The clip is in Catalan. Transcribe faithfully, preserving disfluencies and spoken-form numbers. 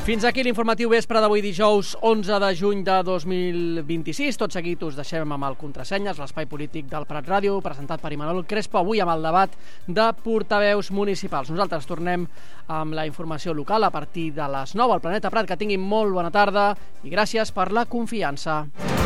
Fins aquí l'informatiu vespre d'avui dijous onze de juny de dos mil vint-i-sis. Tot seguit us deixem amb el Contrasenyes, l'espai polític del Prat Ràdio, presentat per Imanol Crespo, avui amb el debat de portaveus municipals. Nosaltres tornem amb la informació local a partir de les nou al Planeta Prat. Que tinguin molt bona tarda i gràcies per la confiança.